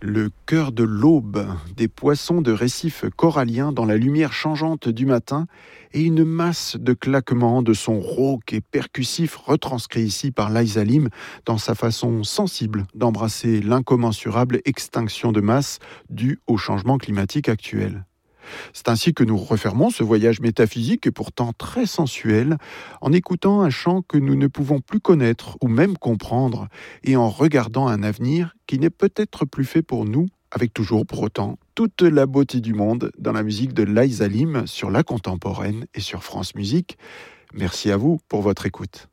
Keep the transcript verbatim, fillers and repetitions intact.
Le chœur de l'aube, des poissons de récifs coralliens dans la lumière changeante du matin et une masse de claquements de sons rauques et percussifs retranscrits ici par Liza Lim dans sa façon sensible d'embrasser l'incommensurable extinction de masse due au changement climatique actuel. C'est ainsi que nous refermons ce voyage métaphysique et pourtant très sensuel en écoutant un chant que nous ne pouvons plus connaître ou même comprendre et en regardant un avenir qui n'est peut-être plus fait pour nous, avec toujours pour autant toute la beauté du monde dans la musique de Liza Lim sur La Contemporaine et sur France Musique. Merci à vous pour votre écoute.